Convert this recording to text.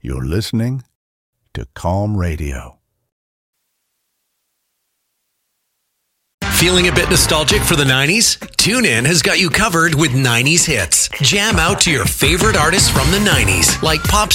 You're listening to Calm Radio. Feeling a bit nostalgic for the 90s? TuneIn has got you covered with 90s hits. Jam out to your favorite artists from the 90s, like pop